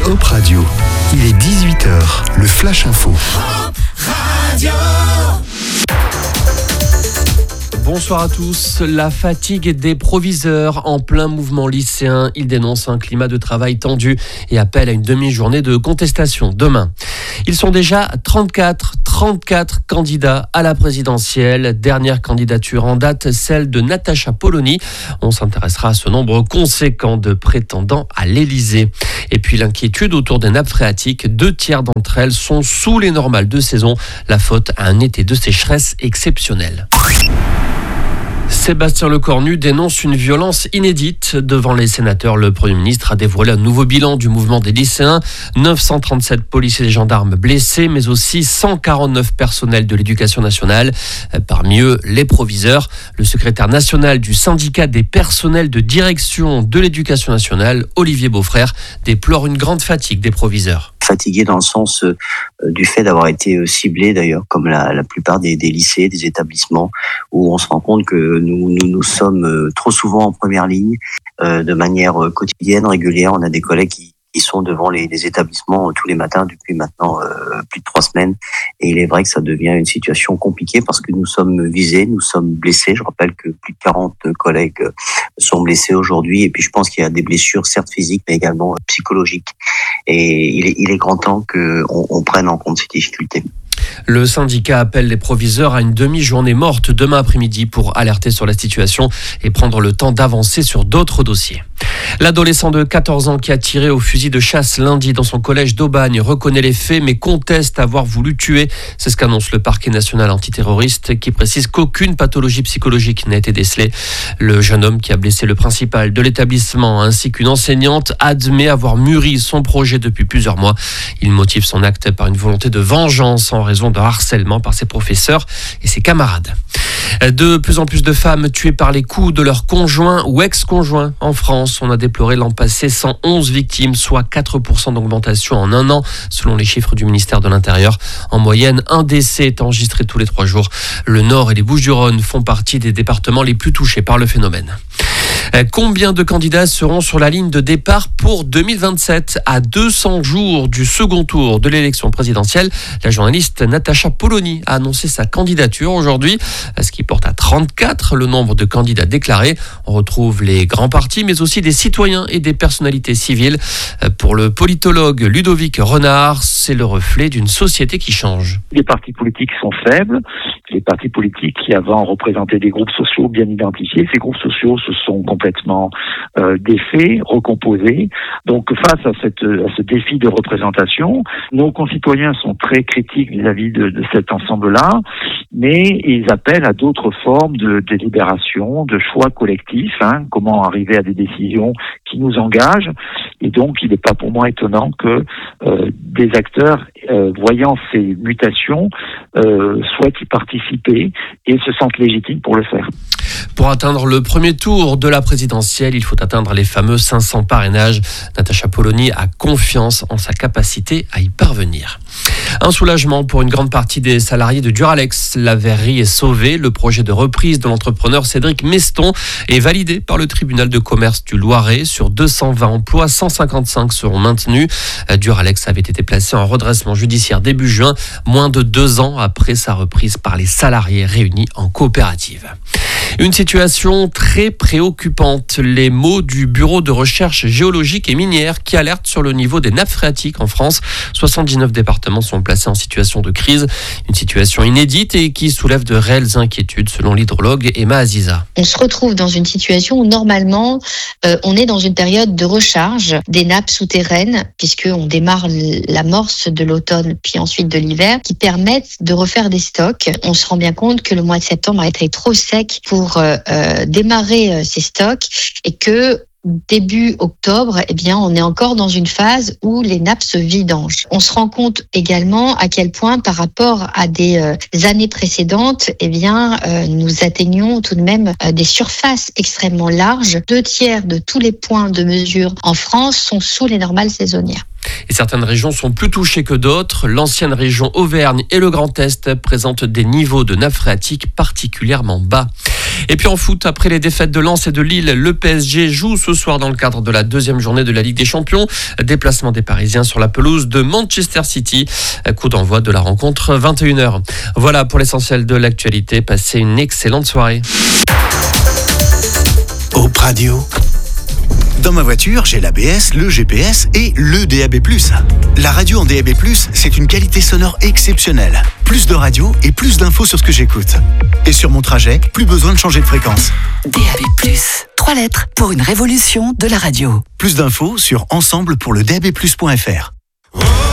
Hop Radio. Il est 18h, le Flash Info. Hop Radio. Bonsoir à tous. La fatigue des proviseurs en plein mouvement lycéen. Ils dénoncent un climat de travail tendu et appellent à une demi-journée de contestation demain. Ils sont déjà 34 candidats à la présidentielle. Dernière candidature en date, celle de Natacha Polony. On s'intéressera à ce nombre conséquent de prétendants à l'Élysée. Et puis l'inquiétude autour des nappes phréatiques. 2/3 d'entre elles sont sous les normales de saison. La faute à un été de sécheresse exceptionnel. Sébastien Lecornu dénonce une violence inédite devant les sénateurs. Le Premier ministre a dévoilé un nouveau bilan du mouvement des lycéens. 937 policiers et gendarmes blessés, mais aussi 149 personnels de l'éducation nationale. Parmi eux, les proviseurs. Le secrétaire national du syndicat des personnels de direction de l'éducation nationale, Olivier Beaufrère, déplore une grande fatigue des proviseurs. Fatigué dans le sens du fait d'avoir été ciblé d'ailleurs, comme la plupart des lycées, des établissements, où on se rend compte que nous sommes trop souvent en première ligne, de manière quotidienne, régulière. On a des collègues qui sont devant les établissements tous les matins depuis maintenant plus de 3 semaines. Et il est vrai que ça devient une situation compliquée parce que nous sommes visés, nous sommes blessés. Je rappelle que plus de 40 collègues sont blessés aujourd'hui. Et puis je pense qu'il y a des blessures certes physiques, mais également psychologiques. Et il est grand temps qu'on prenne en compte ces difficultés. Le syndicat appelle les proviseurs à une demi-journée morte demain après-midi pour alerter sur la situation et prendre le temps d'avancer sur d'autres dossiers. L'adolescent de 14 ans qui a tiré au fusil de chasse lundi dans son collège d'Aubagne reconnaît les faits mais conteste avoir voulu tuer. C'est ce qu'annonce le parquet national antiterroriste qui précise qu'aucune pathologie psychologique n'a été décelée. Le jeune homme qui a blessé le principal de l'établissement ainsi qu'une enseignante admet avoir mûri son projet depuis plusieurs mois. Il motive son acte par une volonté de vengeance en raison de harcèlement par ses professeurs et ses camarades. De plus en plus de femmes tuées par les coups de leur conjoint ou ex-conjoint en France. On a déploré l'an passé 111 victimes, soit 4% d'augmentation en un an, selon les chiffres du ministère de l'Intérieur. En moyenne, un décès est enregistré tous les 3 jours. Le Nord et les Bouches-du-Rhône font partie des départements les plus touchés par le phénomène. Combien de candidats seront sur la ligne de départ pour 2027 à 200 jours du second tour de l'élection présidentielle? La journaliste Natacha Polony a annoncé sa candidature aujourd'hui, ce qui porte à 34 le nombre de candidats déclarés. On retrouve les grands partis, mais aussi des citoyens et des personnalités civiles. Pour le politologue Ludovic Renard, c'est le reflet d'une société qui change. Les partis politiques sont faibles. Les partis politiques qui avant représentaient des groupes sociaux bien identifiés, ces groupes sociaux se sont complètement défaits, recomposés. Donc face à ce défi de représentation, nos concitoyens sont très critiques vis-à-vis de cet ensemble-là, mais ils appellent à d'autres formes de délibération, de choix collectifs, comment arriver à des décisions qui nous engagent. Et donc il n'est pas pour moi étonnant que des acteurs voyant ces mutations souhaitent y participer et se sentent légitimes pour le faire. Pour atteindre le premier tour de la présidentielle, il faut atteindre les fameux 500 parrainages. Natacha Polony a confiance en sa capacité à y parvenir. Un soulagement pour une grande partie des salariés de Duralex. La verrerie est sauvée. Le projet de reprise de l'entrepreneur Cédric Meston est validé par le tribunal de commerce du Loiret. Sur 220 emplois, 155 seront maintenus. Duralex avait été placé en redressement judiciaire début juin, moins de 2 ans après sa reprise par les salariés réunis en coopérative. Une situation très préoccupante. Les mots du Bureau de recherche géologique et minière qui alerte sur le niveau des nappes phréatiques en France. 79 départements sont placés en situation de crise. Une situation inédite et qui soulève de réelles inquiétudes selon l'hydrologue Emma Aziza. On se retrouve dans une situation où normalement on est dans une période de recharge des nappes souterraines puisqu'on démarre l'amorce de l'automne puis ensuite de l'hiver qui permettent de refaire des stocks. On se rend bien compte que le mois de septembre a été trop sec pour démarrer ces stocks et que début octobre, on est encore dans une phase où les nappes se vidangent. On se rend compte également à quel point, par rapport à des années précédentes, nous atteignons tout de même des surfaces extrêmement larges. 2/3 de tous les points de mesure en France sont sous les normales saisonnières. Et certaines régions sont plus touchées que d'autres. L'ancienne région Auvergne et le Grand Est présentent des niveaux de nappe phréatique particulièrement bas. Et puis en foot, après les défaites de Lens et de Lille, le PSG joue ce soir dans le cadre de la deuxième journée de la Ligue des Champions. Déplacement des Parisiens sur la pelouse de Manchester City. Coup d'envoi de la rencontre 21h. Voilà pour l'essentiel de l'actualité. Passez une excellente soirée. Op Radio. Dans ma voiture, j'ai l'ABS, le GPS et le DAB+. La radio en DAB+, c'est une qualité sonore exceptionnelle. Plus de radio et plus d'infos sur ce que j'écoute. Et sur mon trajet, plus besoin de changer de fréquence. DAB+, 3 lettres pour une révolution de la radio. Plus d'infos sur ensemble pour le DAB+.fr.